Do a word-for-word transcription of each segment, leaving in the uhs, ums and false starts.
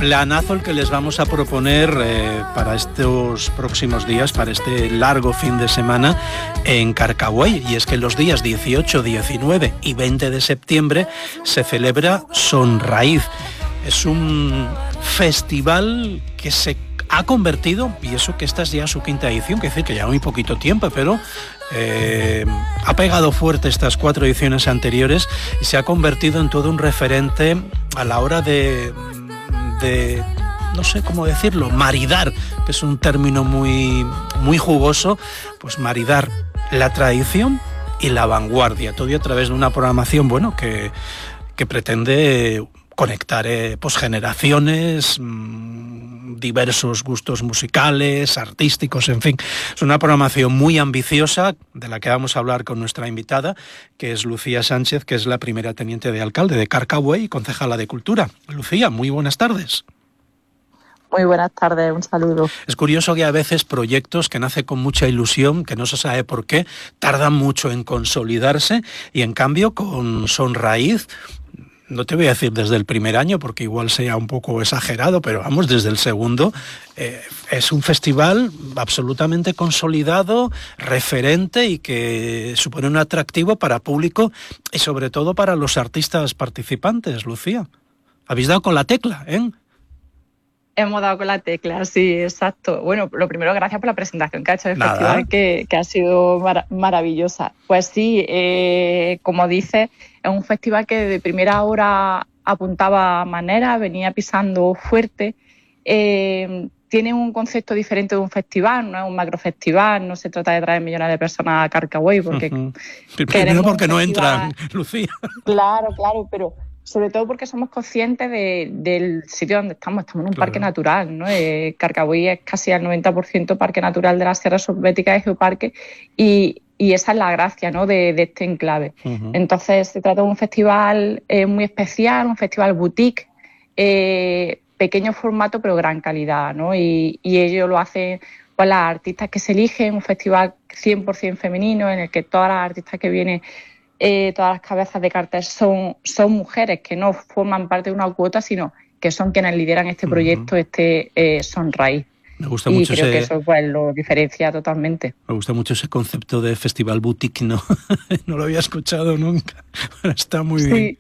Planazo el que les vamos a proponer eh, para estos próximos días, para este largo fin de semana en Carcagüey. Y es que los días dieciocho, diecinueve y veinte de septiembre se celebra Sonraíz. Es un festival que se ha convertido, y eso que esta es ya su quinta edición, que decir que ya muy poquito tiempo, pero eh, ha pegado fuerte estas cuatro ediciones anteriores y se ha convertido en todo un referente a la hora de... de no sé cómo decirlo, maridar, que es un término muy, muy jugoso, pues maridar la tradición y la vanguardia, todo y a través de una programación, bueno, que, que pretende conectar eh, pues generaciones, mmm, diversos gustos musicales, artísticos, en fin. Es una programación muy ambiciosa de la que vamos a hablar con nuestra invitada, que es Lucía Sánchez, que es la primera teniente de alcalde de Carcagüey y concejala de Cultura. Lucía, muy buenas tardes. Muy buenas tardes, un saludo. Es curioso que a veces proyectos que nacen con mucha ilusión, que no se sabe por qué, tardan mucho en consolidarse y en cambio con Sonraíz, no te voy a decir desde el primer año porque igual sea un poco exagerado, pero vamos, desde el segundo, eh, es un festival absolutamente consolidado, referente y que supone un atractivo para público y sobre todo para los artistas participantes. Lucía, habéis dado con la tecla, ¿eh? Hemos dado con la tecla, sí, exacto. Bueno, lo primero, gracias por la presentación que ha hecho del Nada. festival, que, que ha sido mar- maravillosa. Pues sí, eh, como dices, es un festival que de primera hora apuntaba manera, venía pisando fuerte. Eh, tiene un concepto diferente de un festival, no es un macrofestival, no se trata de traer millones de personas a Carcagüey, porque Uh-huh. Primero porque no entran, Lucía. Claro, claro, pero sobre todo porque somos conscientes de, del sitio donde estamos. Estamos en un Claro. parque natural, ¿no? Eh, Carcagüey es casi al noventa por ciento parque natural de la Sierra Subbética de Geoparque y, y esa es la gracia, ¿no?, de, de este enclave. Uh-huh. Entonces se trata de un festival eh, muy especial, un festival boutique, eh, pequeño formato pero gran calidad, ¿no? Y, y ello lo hacen pues las artistas que se eligen, un festival cien por ciento femenino en el que todas las artistas que vienen, Eh, todas las cabezas de cartel son, son mujeres que no forman parte de una cuota, sino que son quienes lideran este proyecto, uh-huh. este eh, Sonraíz. Me gusta y mucho creo ese, que eso pues, lo diferencia totalmente. Me gusta mucho ese concepto de festival boutique, ¿no? No lo había escuchado nunca. Está muy sí. bien.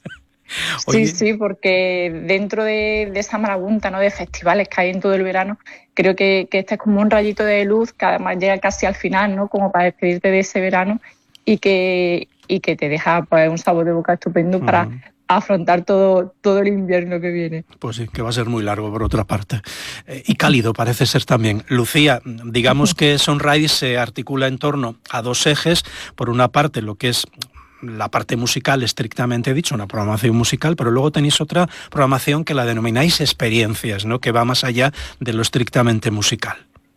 Oye. Sí, sí, porque dentro de, de esa marabunta, ¿no?, de festivales que hay en todo el verano, creo que, que este es como un rayito de luz que además llega casi al final, ¿no?, como para despedirte de ese verano y que, y que te deja pues, un sabor de boca estupendo uh-huh. para afrontar todo, todo el invierno que viene. Pues sí, que va a ser muy largo por otra parte. Eh, y cálido parece ser también. Lucía, digamos que Sonraíz se articula en torno a dos ejes. Por una parte, lo que es la parte musical estrictamente dicho, una programación musical, pero luego tenéis otra programación que la denomináis experiencias, ¿no?, que va más allá de lo estrictamente musical.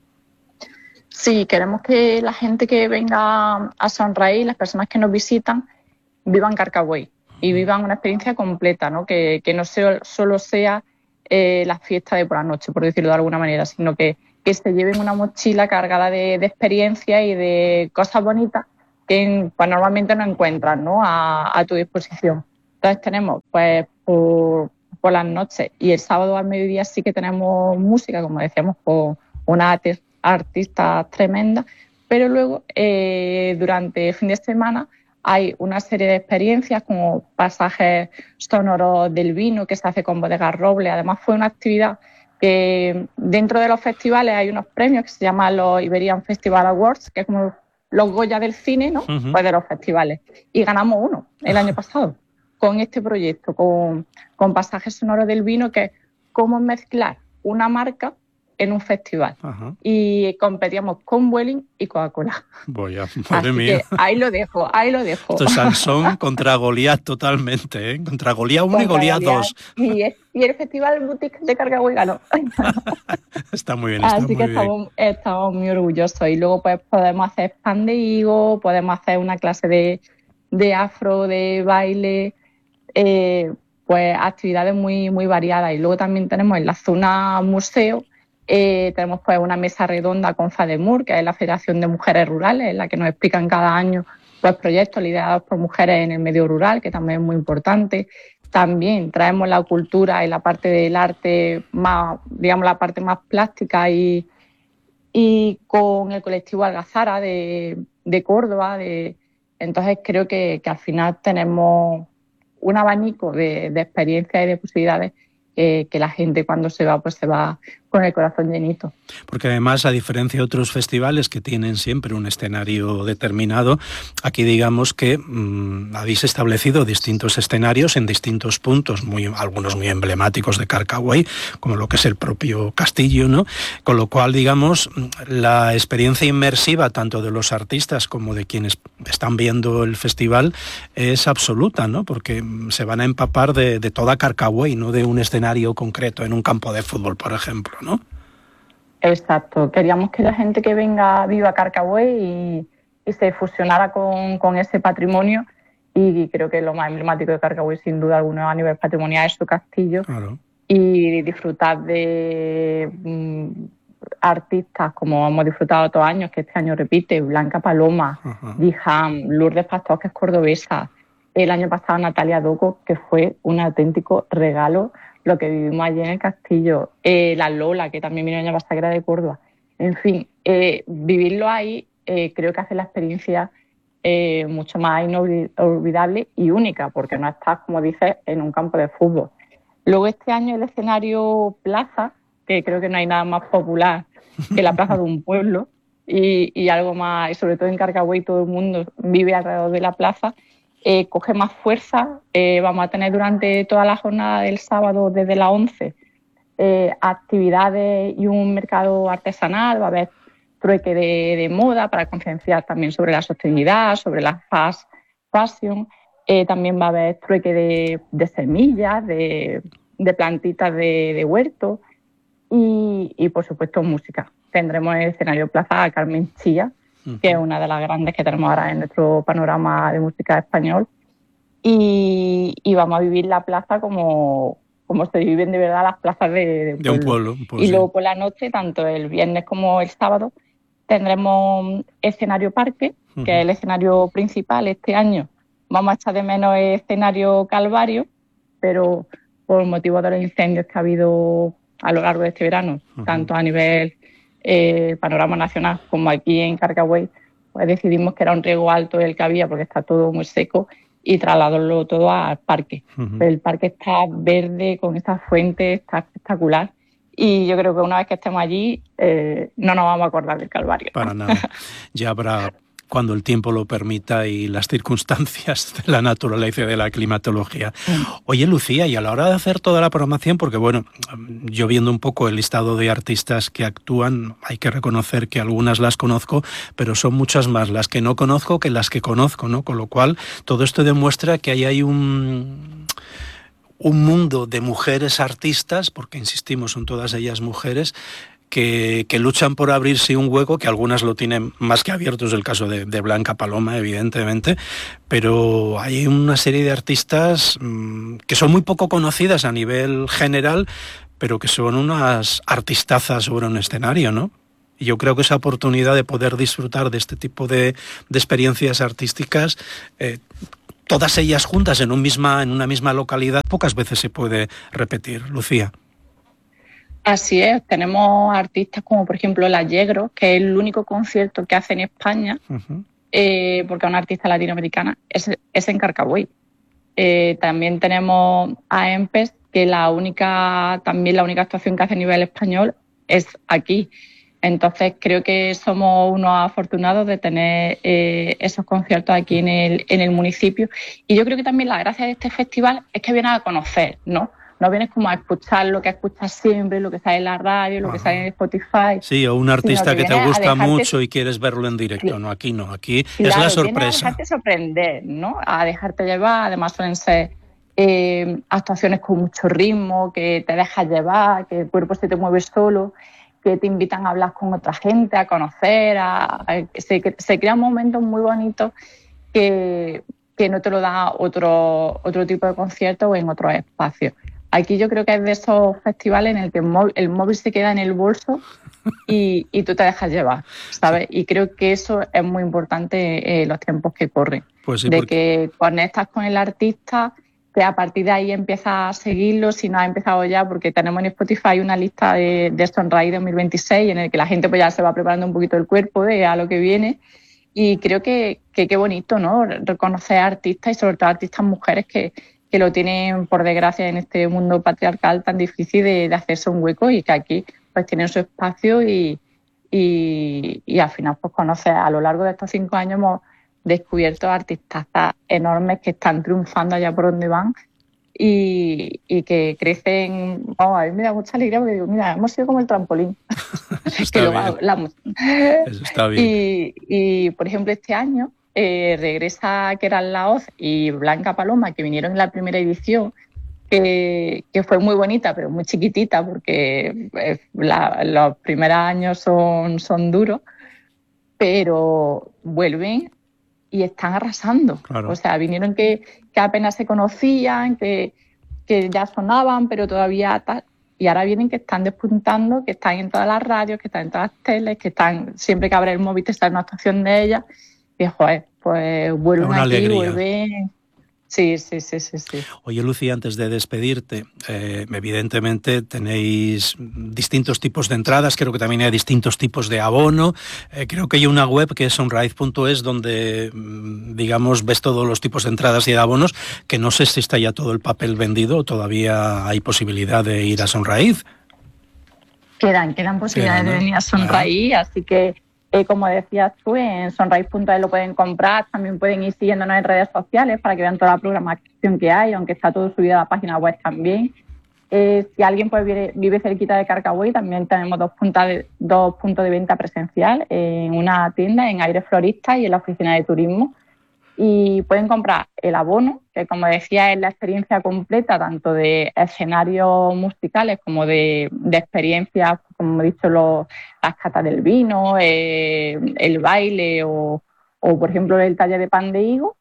Sí, queremos que la gente que venga a Sonraíz, las personas que nos visitan, vivan Carcagüey y vivan una experiencia completa, ¿no? Que, que no sea, solo sea eh, la fiesta de por la noche, por decirlo de alguna manera, sino que, que se lleven una mochila cargada de, de experiencias y de cosas bonitas que pues, normalmente no encuentran, ¿no?, a, a tu disposición. Entonces tenemos, pues, por, por las noches y el sábado al mediodía sí que tenemos música, como decíamos, con una artistas tremendas, pero luego eh, durante el fin de semana hay una serie de experiencias como pasajes sonoros del vino que se hace con Bodegas Roble. Además fue una actividad que dentro de los festivales hay unos premios que se llaman los Iberian Festival Awards, que es como los Goya del cine, ¿no? Uh-huh. Pues de los festivales. Y ganamos uno el año pasado con este proyecto, con, con pasajes sonoros del vino, que es cómo mezclar una marca en un festival. Ajá. Y competíamos con Vueling y Coca-Cola. Voy a, madre Así mía. Que ahí lo dejo, ahí lo dejo. Esto es Sansón contra Goliat totalmente, ¿eh? Contra Goliat uno y Goliat dos. Y, y el Festival Boutique de Carcagüey ganó. Está muy bien, está Así muy que bien. Estamos, estamos muy orgullosos. Y luego pues podemos hacer pan de higo, podemos hacer una clase de, de afro, de baile, eh, pues actividades muy, muy variadas. Y luego también tenemos en la zona museo, Eh, tenemos pues una mesa redonda con FADEMUR, que es la Federación de Mujeres Rurales, en la que nos explican cada año pues, proyectos liderados por mujeres en el medio rural, que también es muy importante. también traemos la cultura y la parte del arte más, digamos, la parte más plástica y, y con el colectivo Algazara de, de Córdoba. De, entonces creo que, que al final tenemos un abanico de, de experiencias y de posibilidades que, que la gente cuando se va, pues se va con el corazón llenito. Porque además, a diferencia de otros festivales que tienen siempre un escenario determinado, aquí digamos que mmm, habéis establecido distintos escenarios en distintos puntos, muy, algunos muy emblemáticos de Carcaway, como lo que es el propio castillo, ¿no? Con lo cual, digamos, la experiencia inmersiva tanto de los artistas como de quienes están viendo el festival es absoluta, ¿no? Porque se van a empapar de, de toda Carcaway, no de un escenario concreto en un campo de fútbol, por ejemplo, ¿no? Exacto. Queríamos que la gente que venga viva a Carcaway y, y se fusionara con, con ese patrimonio, y creo que lo más emblemático de Carcaway, sin duda alguna, a nivel patrimonial, es su castillo. Claro. Y disfrutar de mmm, artistas como hemos disfrutado todos años, que este año repite, Blanca Paloma, Gijam, Lourdes Pastor, que es cordobesa, el año pasado Natalia Doco, que fue un auténtico regalo lo que vivimos allí en el castillo, eh, la Lola, que también vino el año pasado, que era de Córdoba. En fin, eh, vivirlo ahí eh, creo que hace la experiencia eh, mucho más inolvidable y única, porque no estás, como dices, en un campo de fútbol. Luego este año el escenario Plaza, que creo que no hay nada más popular que la plaza de un pueblo, y, y algo más, y sobre todo en Carcaway todo el mundo vive alrededor de la plaza, Eh, coge más fuerza. Eh, vamos a tener durante toda la jornada del sábado, desde las once, eh, actividades y un mercado artesanal. Va a haber trueque de, de moda para concienciar también sobre la sostenibilidad, sobre la fast fashion. Eh, también va a haber trueque de, de semillas, de, de plantitas de, de huerto y, y, por supuesto, música. Tendremos en el escenario Plaza a Carmen Chía, que es una de las grandes que tenemos ahora en nuestro panorama de música español, y, y vamos a vivir la plaza como, como se viven de verdad las plazas de, de, un, de un pueblo. Pues y sí. Luego por la noche, tanto el viernes como el sábado, tendremos escenario Parque, uh-huh. que es el escenario principal. Este año vamos a echar de menos el escenario Calvario, pero por motivo de los incendios que ha habido a lo largo de este verano, uh-huh. tanto a nivel Eh, panorama nacional como aquí en Carcaway, pues decidimos que era un riesgo alto el que había porque está todo muy seco y trasladarlo todo al parque. Uh-huh. El parque está verde con esta fuente, está espectacular, y yo creo que una vez que estemos allí eh, no nos vamos a acordar del Calvario. Para nada. Ya habrá, cuando el tiempo lo permita y las circunstancias de la naturaleza y de la climatología. Oye, Lucía, y a la hora de hacer toda la programación, porque bueno, yo viendo un poco el listado de artistas que actúan, hay que reconocer que algunas las conozco, pero son muchas más las que no conozco que las que conozco, ¿no? Con lo cual, todo esto demuestra que ahí hay un... un mundo de mujeres artistas, porque insistimos, son todas ellas mujeres, Que, que luchan por abrirse un hueco, que algunas lo tienen más que abierto, es el caso de, de Blanca Paloma, evidentemente, pero hay una serie de artistas mmm, que son muy poco conocidas a nivel general, pero que son unas artistazas sobre un escenario, ¿no? Y yo creo que esa oportunidad de poder disfrutar de este tipo de, de experiencias artísticas, eh, todas ellas juntas en, un misma, en una misma localidad, pocas veces se puede repetir. Lucía. Así es, tenemos artistas como por ejemplo La Yegro, que es el único concierto que hace en España, uh-huh. eh, porque es una artista latinoamericana, es, es en Carcaway. Eh, también tenemos a Empes, que la única, también la única actuación que hace a nivel español es aquí. Entonces creo que somos unos afortunados de tener eh, esos conciertos aquí en el, en el municipio, y yo creo que también la gracia de este festival es que vienes a conocer, ¿no? No vienes como a escuchar lo que escuchas siempre, lo que sale en la radio, lo Ajá. que sale en Spotify. Sí, o un artista que, que te gusta dejarte... mucho y quieres verlo en directo. No, aquí no, aquí claro, es la sorpresa. A dejarte sorprender, ¿no? A dejarte llevar. Además suelen ser eh, actuaciones con mucho ritmo, que te dejas llevar, que el cuerpo se te mueve solo, que te invitan a hablar con otra gente, a conocer, a, a, se, que, se crean momentos muy bonitos que, que no te lo da otro, otro tipo de concierto o en otros espacios. Aquí yo creo que es de esos festivales en el que el móvil, el móvil se queda en el bolso y, y tú te dejas llevar, ¿sabes? Y creo que eso es muy importante en los tiempos que corren. Pues sí, de porque... que conectas con el artista que a partir de ahí empieza a seguirlo, si no ha empezado ya, porque tenemos en Spotify una lista de, de Sunrise dos mil veintiséis en el que la gente pues ya se va preparando un poquito el cuerpo de a lo que viene. Y creo que qué que bonito, ¿no? Reconocer a artistas y sobre todo a artistas mujeres que, que lo tienen, por desgracia, en este mundo patriarcal tan difícil de, de hacerse un hueco y que aquí pues tienen su espacio y, y, y al final pues conocer. A lo largo de estos cinco años hemos descubierto artistas enormes que están triunfando allá por donde van y, y que crecen. Oh, a mí me da mucha alegría porque digo, mira, hemos sido como el trampolín. Eso está que bien. Lo hablamos. Eso está bien. Y, y, por ejemplo, este año eh, regresa Keral Laoz y Blanca Paloma, que vinieron en la primera edición, que, que fue muy bonita, pero muy chiquitita, porque eh, la, los primeros años son, son duros, pero vuelven y están arrasando. Claro. O sea, vinieron que, que apenas se conocían, que, que ya sonaban, pero todavía tal. Y ahora vienen que están despuntando, que están en todas las radios, que están en todas las teles, que están, siempre que abre el móvil te sale una actuación de ellas. Y joder, pues vuelven Una aquí, alegría. vuelven. Sí, sí, sí, sí, sí. Oye, Lucy, antes de despedirte, eh, evidentemente tenéis distintos tipos de entradas, creo que también hay distintos tipos de abono. Eh, creo que hay una web que es sunrise punto es donde, digamos, ves todos los tipos de entradas y de abonos, que no sé si está ya todo el papel vendido o todavía hay posibilidad de ir a Sunrise. Quedan, quedan posibilidades Quedan, ¿no? de venir a Sunrise, así que Eh, como decías tú, en sunrise punto es lo pueden comprar, también pueden ir siguiéndonos en redes sociales para que vean toda la programación que hay, aunque está todo subido a la página web también. Eh, si alguien pues vive, vive cerquita de Carcagüey, también tenemos dos, puntas de, dos puntos de venta presencial, en una tienda en Aire Florista y en la oficina de turismo. Y pueden comprar el abono, que como decía es la experiencia completa tanto de escenarios musicales como de, de experiencias, como he dicho, los, las catas del vino, eh, el baile o, o, por ejemplo, el taller de pan de higo,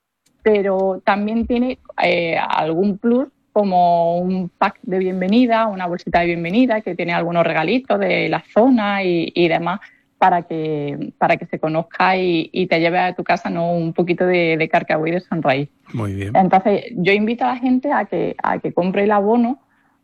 pero también tiene eh, algún plus como un pack de bienvenida, una bolsita de bienvenida que tiene algunos regalitos de la zona y, y demás, para que para que se conozca y, y te lleve a tu casa, ¿no?, un poquito de, de Carcagüey de Sunrise. Muy bien. Entonces, yo invito a la gente a que a que compre el abono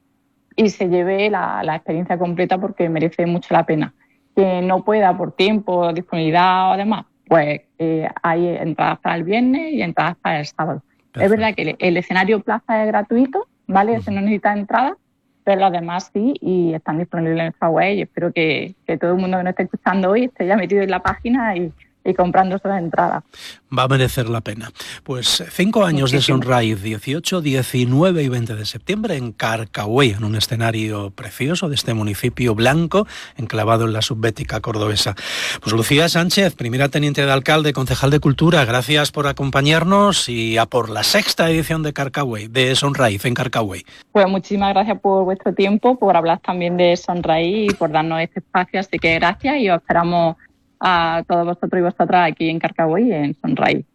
y se lleve la, la experiencia completa porque merece mucho la pena. Que no pueda por tiempo, disponibilidad o demás, pues eh, hay entradas para el viernes y entradas para el sábado. Perfecto. Es verdad que el, el escenario plaza es gratuito, ¿vale? Se no necesita entrada, pero los demás sí, y están disponibles en nuestra web y espero que, que todo el mundo que nos esté escuchando hoy esté ya metido en la página y, y comprando esas entradas. Va a merecer la pena. Pues cinco años Muchísimo. de Sunrise, dieciocho, diecinueve y veinte de septiembre en Carcagüey, en un escenario precioso de este municipio blanco, enclavado en la subbética cordobesa. Pues Lucía Sánchez, primera teniente de alcalde, concejal de Cultura, gracias por acompañarnos y a por la sexta edición de Carcagüey, de Sunrise en Carcagüey. Pues muchísimas gracias por vuestro tiempo, por hablar también de Sunrise y por darnos este espacio, así que gracias y os esperamos a todos vosotros y vosotras aquí en Carcagüey, en Sunrise.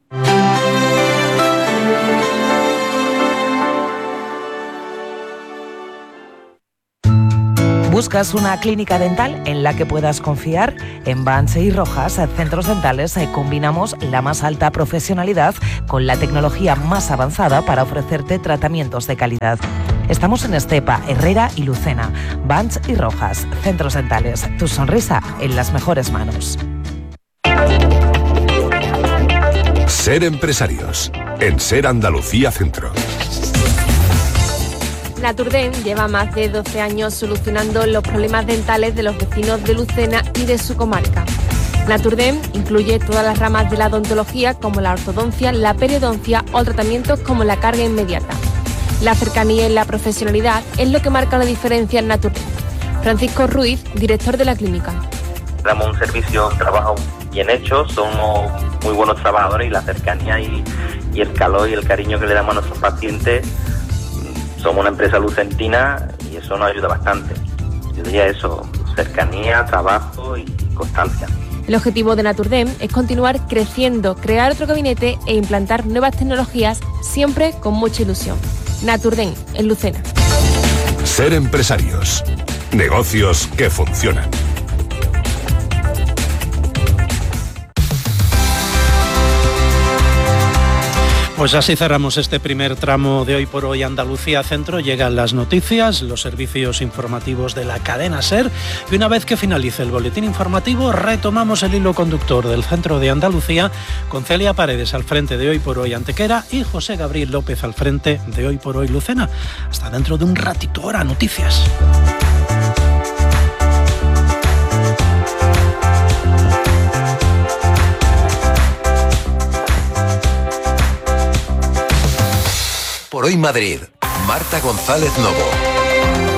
¿Buscas una clínica dental en la que puedas confiar? En Banche y Rojas, Centros Dentales, combinamos la más alta profesionalidad con la tecnología más avanzada para ofrecerte tratamientos de calidad. Estamos en Estepa, Herrera y Lucena. Banche y Rojas, Centros Dentales. Tu sonrisa en las mejores manos. Ser empresarios, en Ser Andalucía Centro. Naturdent lleva más de doce años solucionando los problemas dentales de los vecinos de Lucena y de su comarca. Naturdent incluye todas las ramas de la odontología como la ortodoncia, la periodoncia o tratamientos como la carga inmediata. La cercanía y la profesionalidad es lo que marca la diferencia en Naturdent. Francisco Ruiz, director de la clínica. Damos un servicio, un trabajo bien hecho, somos muy buenos trabajadores y la cercanía y, y el calor y el cariño que le damos a nuestros pacientes. Somos una empresa lucentina y eso nos ayuda bastante. Yo diría eso, cercanía, trabajo y constancia. El objetivo de Naturdent es continuar creciendo, crear otro gabinete e implantar nuevas tecnologías, siempre con mucha ilusión. Naturdent, en Lucena. Ser empresarios. Negocios que funcionan. Pues así cerramos este primer tramo de Hoy por Hoy Andalucía Centro. Llegan las noticias, los servicios informativos de la cadena SER y una vez que finalice el boletín informativo retomamos el hilo conductor del Centro de Andalucía con Celia Paredes al frente de Hoy por Hoy Antequera y José Gabriel López al frente de Hoy por Hoy Lucena. Hasta dentro de un ratito, ahora noticias. Por Hoy Madrid, Marta González Novo.